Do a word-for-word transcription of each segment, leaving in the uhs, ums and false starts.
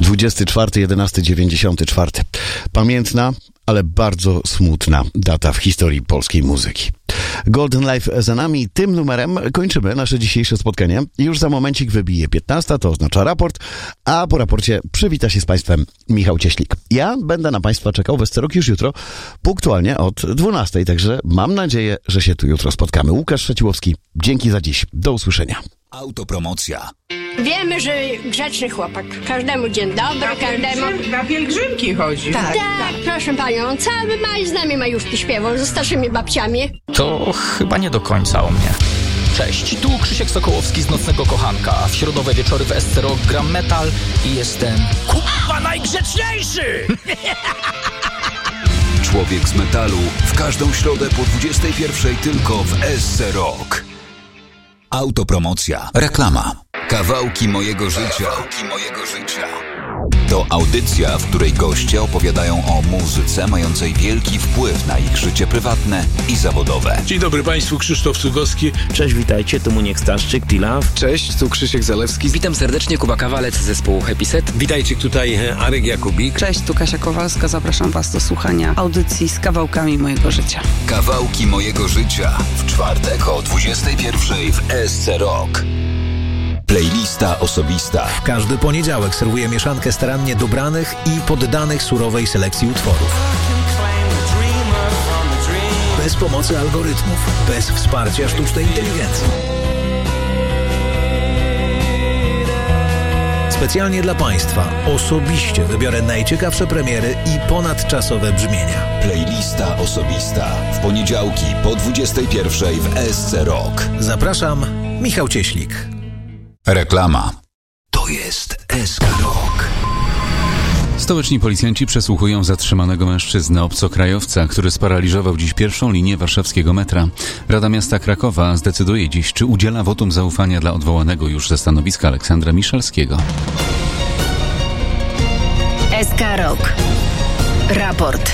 dwudziestego czwartego jedenastego dziewięćdziesiątego czwartego. Pamiętna, ale bardzo smutna data w historii polskiej muzyki. Golden Life za nami. Tym numerem kończymy nasze dzisiejsze spotkanie. Już za momencik wybije piętnasta, to oznacza raport, a po raporcie przywita się z Państwem Michał Cieślik. Ja będę na Państwa czekał w Escerok już jutro, punktualnie od dwunastej, także mam nadzieję, że się tu jutro spotkamy. Łukasz Szeciłowski, dzięki za dziś. Do usłyszenia. Autopromocja. Wiemy, że grzeczny chłopak. Każdemu dzień dobry, na każdemu... Pielgrzym, na pielgrzymki chodzi. Tak, tak, proszę panią, cały maj z nami majówki śpiewał, ze starszymi babciami. To chyba nie do końca o mnie. Cześć, tu Krzysiek Sokołowski z Nocnego Kochanka. W środowe wieczory w Escerok gram metal i jestem kurwa najgrzeczniejszy! Człowiek z metalu w każdą środę po dwudziestej pierwszej tylko w Escerok. Autopromocja. Reklama. Kawałki mojego życia. Kawałki mojego życia. To audycja, w której goście opowiadają o muzyce mającej wielki wpływ na ich życie prywatne i zawodowe. Dzień dobry Państwu, Krzysztof Cugowski. Cześć, witajcie, tu Muniek Staszczyk, T-Love. Cześć, tu Krzysiek Zalewski. Witam serdecznie, Kuba Kawalec z zespołu Happy Set. Witajcie, tutaj Arek Jakubik. Cześć, tu Kasia Kowalska, zapraszam Was do słuchania audycji z kawałkami mojego życia. Kawałki mojego życia. W czwartek o dwudziestej pierwszej w Escerok. Playlista osobista. W każdy poniedziałek serwuję mieszankę starannie dobranych i poddanych surowej selekcji utworów. Bez pomocy algorytmów, bez wsparcia sztucznej inteligencji. Specjalnie dla Państwa osobiście wybiorę najciekawsze premiery i ponadczasowe brzmienia. Playlista osobista. W poniedziałki po dwudziestej pierwszej w Escerok. Zapraszam, Michał Cieślik. Reklama. To jest Escerok. Stołeczni policjanci przesłuchują zatrzymanego mężczyznę, obcokrajowca, który sparaliżował dziś pierwszą linię warszawskiego metra. Rada Miasta Krakowa zdecyduje dziś, czy udziela wotum zaufania dla odwołanego już ze stanowiska Aleksandra Miszalskiego. Escerok. Raport.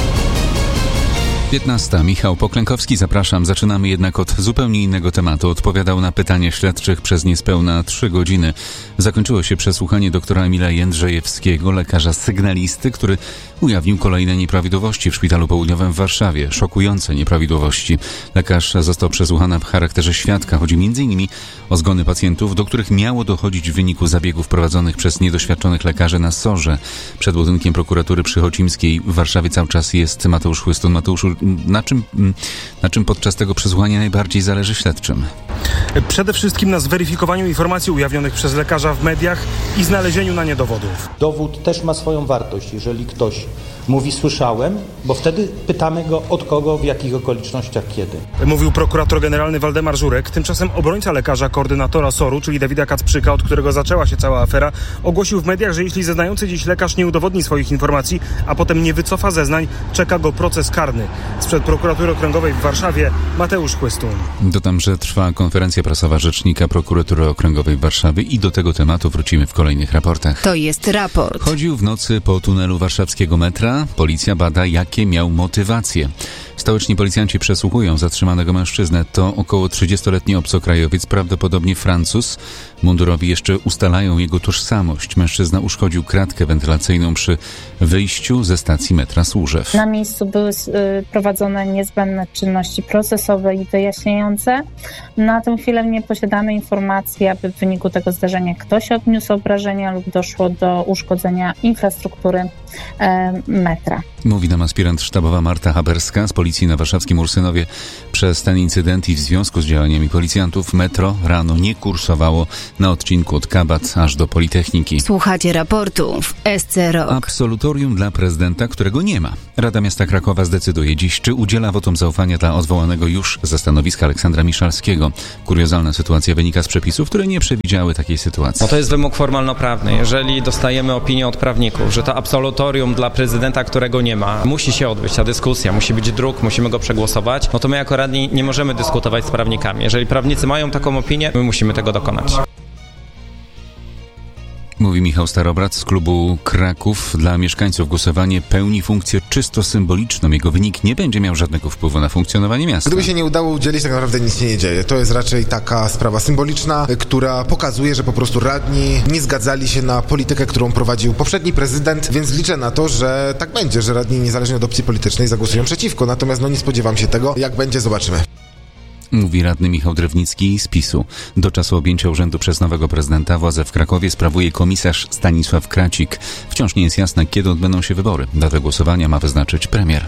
piętnasta. Michał Poklękowski, zapraszam. Zaczynamy jednak od zupełnie innego tematu. Odpowiadał na pytania śledczych przez niespełna trzy godziny. Zakończyło się przesłuchanie doktora Emila Jędrzejewskiego, lekarza sygnalisty, który ujawnił kolejne nieprawidłowości w Szpitalu Południowym w Warszawie. Szokujące nieprawidłowości. Lekarz został przesłuchany w charakterze świadka. Chodzi między innymi o zgony pacjentów, do których miało dochodzić w wyniku zabiegów prowadzonych przez niedoświadczonych lekarzy na Sorze. Przed budynkiem prokuratury przy Chocimskiej w Warszawie cały czas jest Mateusz Chłystun. Mateuszu, na czym, na czym podczas tego przesłuchania najbardziej zależy śledczym? Przede wszystkim na zweryfikowaniu informacji ujawnionych przez lekarza w mediach i znalezieniu na nie dowodów. Dowód też ma swoją wartość, jeżeli ktoś mówi słyszałem, bo wtedy pytamy go od kogo, w jakich okolicznościach, kiedy. Mówił prokurator generalny Waldemar Żurek. Tymczasem obrońca lekarza koordynatora Soru, czyli Dawida Kacprzyka, od którego zaczęła się cała afera, ogłosił w mediach, że jeśli zeznający dziś lekarz nie udowodni swoich informacji, a potem nie wycofa zeznań, czeka go proces karny. Sprzed prokuratury okręgowej w Warszawie Mateusz Chłystun. Dodam, że trwa konferencja prasowa rzecznika prokuratury okręgowej w Warszawie i do tego tematu wrócimy w kolejnych raportach. To jest raport. Chodził w nocy po tunelu warszawskiego metra. Policja bada, jakie miał motywacje. Stołeczni policjanci przesłuchują zatrzymanego mężczyznę. To około trzydziestoletni obcokrajowiec, prawdopodobnie Francuz. Mundurowi jeszcze ustalają jego tożsamość. Mężczyzna uszkodził kratkę wentylacyjną przy wyjściu ze stacji metra Służew. Na miejscu były y, prowadzone niezbędne czynności procesowe i wyjaśniające. Na tę chwilę nie posiadamy informacji, aby w wyniku tego zdarzenia ktoś odniósł obrażenia lub doszło do uszkodzenia infrastruktury y, metra. Mówi nam aspirant sztabowa Marta Haberska z policji na warszawskim Ursynowie. Przez ten incydent i w związku z działaniami policjantów metro rano nie kursowało na odcinku od Kabat aż do Politechniki. Słuchacie raportu w Escerok. Absolutorium dla prezydenta, którego nie ma. Rada Miasta Krakowa zdecyduje dziś, czy udziela wotum zaufania dla odwołanego już ze stanowiska Aleksandra Miszalskiego. Kuriozalna sytuacja wynika z przepisów, które nie przewidziały takiej sytuacji. No to jest wymóg formalno-prawny. Jeżeli dostajemy opinię od prawników, że to absolutorium dla prezydenta, którego nie ma, musi się odbyć ta dyskusja, musi być druk, musimy go przegłosować, no to my jako radni nie możemy dyskutować z prawnikami. Jeżeli prawnicy mają taką opinię, my musimy tego dokonać. Mówi Michał Starobrat z klubu Kraków. Dla mieszkańców głosowanie pełni funkcję czysto symboliczną. Jego wynik nie będzie miał żadnego wpływu na funkcjonowanie miasta. Gdyby się nie udało udzielić, tak naprawdę nic się nie dzieje. To jest raczej taka sprawa symboliczna, która pokazuje, że po prostu radni nie zgadzali się na politykę, którą prowadził poprzedni prezydent, więc liczę na to, że tak będzie, że radni niezależnie od opcji politycznej zagłosują przeciwko. Natomiast no nie spodziewam się tego. Jak będzie, zobaczymy. Mówi radny Michał Drewnicki z PiSu. Do czasu objęcia urzędu przez nowego prezydenta władzę w Krakowie sprawuje komisarz Stanisław Kracik. Wciąż nie jest jasne, kiedy odbędą się wybory. Datę głosowania ma wyznaczyć premier.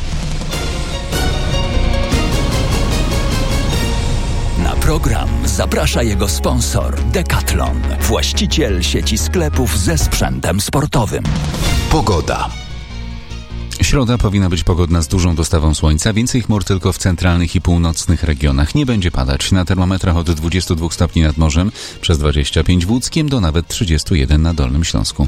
Na program zaprasza jego sponsor Decathlon, właściciel sieci sklepów ze sprzętem sportowym. Pogoda. Środa powinna być pogodna z dużą dostawą słońca, więcej chmur tylko w centralnych i północnych regionach. Nie będzie padać. Na termometrach od dwudziestu dwóch stopni nad morzem, przez dwadzieścia pięć w Łódzkiem do nawet trzydziestu jeden na Dolnym Śląsku.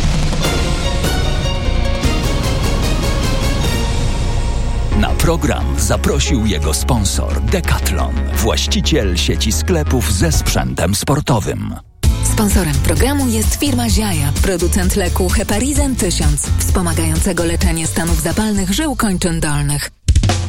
Na program zaprosił jego sponsor Decathlon, właściciel sieci sklepów ze sprzętem sportowym. Sponsorem programu jest firma Ziaja, producent leku Heparizan tysiąc, wspomagającego leczenie stanów zapalnych żył kończyn dolnych.